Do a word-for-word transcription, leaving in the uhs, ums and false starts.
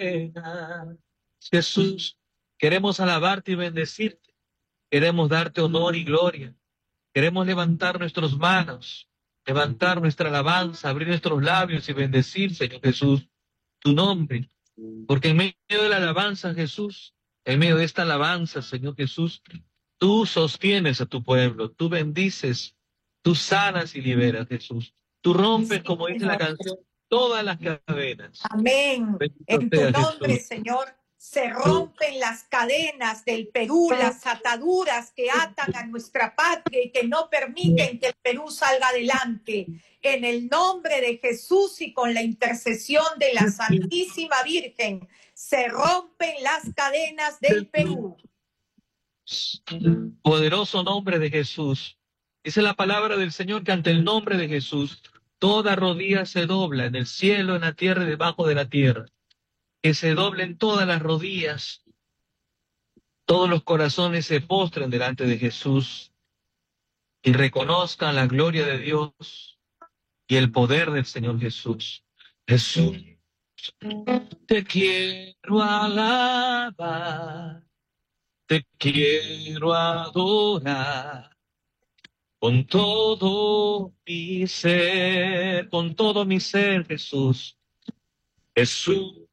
Jesús, queremos alabarte y bendecirte. Queremos darte honor y gloria. Queremos levantar nuestras manos, levantar nuestra alabanza, abrir nuestros labios y bendecir, Señor Jesús, tu nombre. Porque en medio de la alabanza, Jesús, en medio de esta alabanza, Señor Jesús, tú sostienes a tu pueblo, tú bendices, tú sanas y liberas, Jesús. Tú rompes, Sí, como dice la Señor. canción, todas las cadenas. Amén. Bendito En tu sea nombre, Jesús. Señor, se Tú, rompen las cadenas del Perú, las ataduras que atan a nuestra patria y que no permiten que el Perú salga adelante. En el nombre de Jesús y con la intercesión de la Santísima Virgen, se rompen las cadenas del Perú. poderoso nombre de Jesús. Dice la palabra del Señor que ante el nombre de Jesús, toda rodilla se dobla en el cielo, en la tierra y debajo de la tierra. Que se doblen todas las rodillas, todos los corazones se postren delante de Jesús y reconozcan la gloria de Dios y el poder del Señor Jesús. Jesús, te quiero alabar, te quiero adorar con todo mi ser, con todo mi ser, Jesús. Jesús,